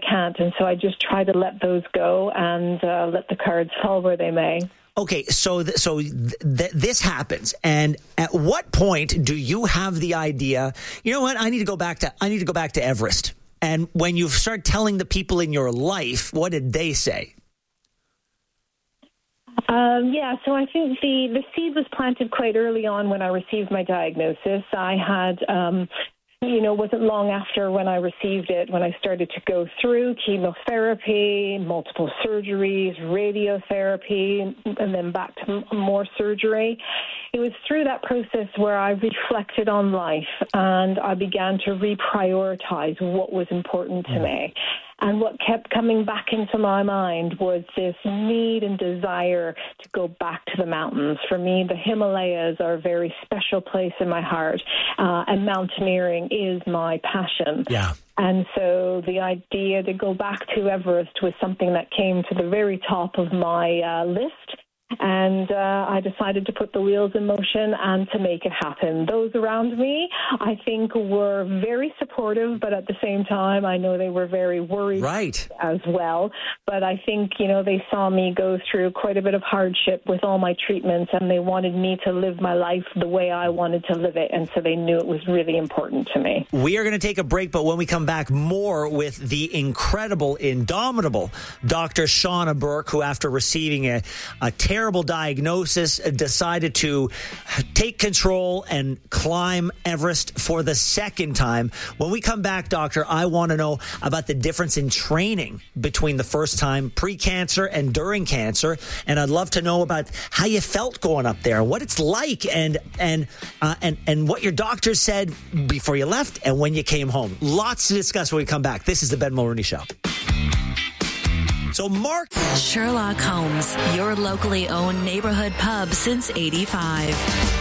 can't. And so I just try to let those go and let the cards fall where they may. Okay, so this happens, and at what point do you have the idea? You know what? I need to go back to Everest. And when you start telling the people in your life, what did they say? So I think the seed was planted quite early on when I received my diagnosis. I had. Wasn't long after when I received it, when I started to go through chemotherapy, multiple surgeries, radiotherapy, and then back to more surgery. It was through that process where I reflected on life and I began to reprioritize what was important to me. And what kept coming back into my mind was this need and desire to go back to the mountains. For me, the Himalayas are a very special place in my heart, and mountaineering is my passion. Yeah. And so the idea to go back to Everest was something that came to the very top of my list. And I decided to put the wheels in motion and to make it happen. Those around me, I think, were very supportive, but at the same time, I know they were very worried as well. But I think, they saw me go through quite a bit of hardship with all my treatments, and they wanted me to live my life the way I wanted to live it. And so they knew it was really important to me. We are going to take a break, but when we come back, more with the incredible, indomitable Dr. Shauna Burke, who after receiving a terrible diagnosis decided to take control and climb Everest for the second time. When we come back, doctor, I want to know about the difference in training between the first time pre-cancer and during cancer, and I'd love to know about how you felt going up there, what it's like, and what your doctor said before you left and when you came home. Lots to discuss when we come back. This is the Ben Mulroney Show. So Mark. Sherlock Holmes, your locally owned neighborhood pub since '85.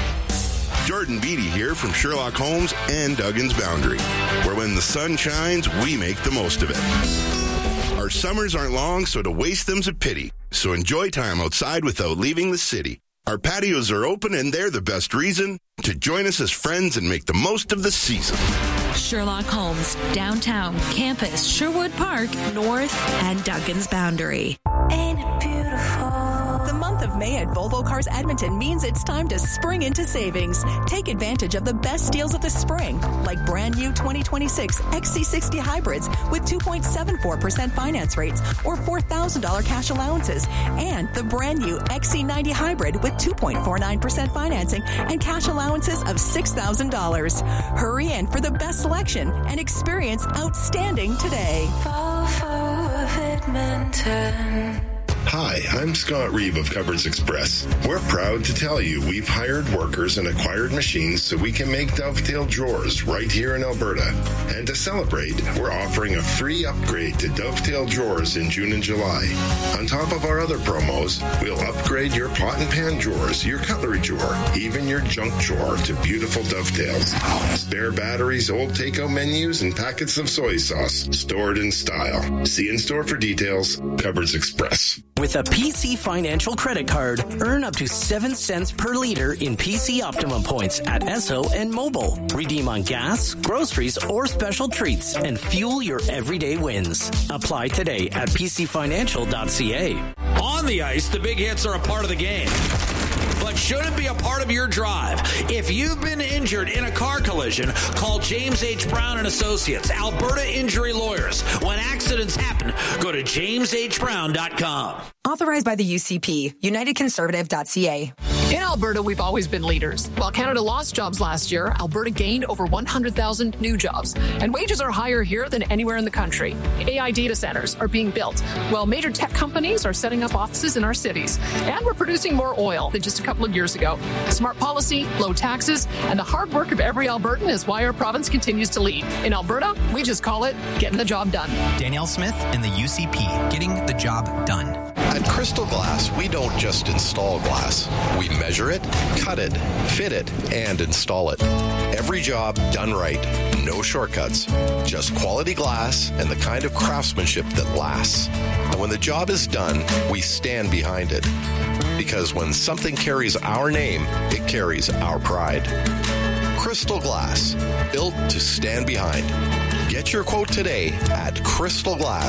Jordan Beatty here from Sherlock Holmes and Duggan's Boundary, where when the sun shines, we make the most of it. Our summers aren't long, so to waste them's a pity. So enjoy time outside without leaving the city. Our patios are open, and they're the best reason to join us as friends and make the most of the season. Sherlock Holmes, downtown, campus, Sherwood Park, North, and Duggan's Boundary. Ain't it beautiful? The month of May at Volvo Cars Edmonton means it's time to spring into savings. Take advantage of the best deals of the spring, like brand new 2026 XC60 hybrids with 2.74% finance rates or $4,000 cash allowances, and the brand new XC90 hybrid with 2.49% financing and cash allowances of $6,000. Hurry in for the best selection and experience outstanding today. Volvo of Edmonton. Hi, I'm Scott Reeve of Cupboards Express. We're proud to tell you we've hired workers and acquired machines so we can make Dovetail drawers right here in Alberta. And to celebrate, we're offering a free upgrade to Dovetail drawers in June and July. On top of our other promos, we'll upgrade your pot and pan drawers, your cutlery drawer, even your junk drawer to beautiful Dovetails. Spare batteries, old takeout menus, and packets of soy sauce stored in style. See in store for details. Cupboards Express. With a PC Financial credit card, earn up to 7 cents per liter in PC Optimum points at Esso and Mobile. Redeem on gas, groceries, or special treats and fuel your everyday wins. Apply today at pcfinancial.ca. On the ice, the big hits are a part of the game, but shouldn't be a part of your drive. If you've been injured in a car collision, call James H. Brown and Associates, Alberta Injury Lawyers. When accidents happen, go to jameshbrown.com. Authorized by the UCP, unitedconservative.ca. In Alberta, we've always been leaders. While Canada lost jobs last year, Alberta gained over 100,000 new jobs. And wages are higher here than anywhere in the country. AI data centers are being built, while major tech companies are setting up offices in our cities. And we're producing more oil than just a couple of years ago. Smart policy, low taxes, and the hard work of every Albertan is why our province continues to lead. In Alberta, we just call it getting the job done. Danielle Smith and the UCP, getting the job done. At Crystal Glass, we don't just install glass. We measure it, cut it, fit it, and install it. Every job done right. No shortcuts. Just quality glass and the kind of craftsmanship that lasts. And when the job is done, we stand behind it. Because when something carries our name, it carries our pride. Crystal Glass, built to stand behind. Get your quote today at Crystal Glass.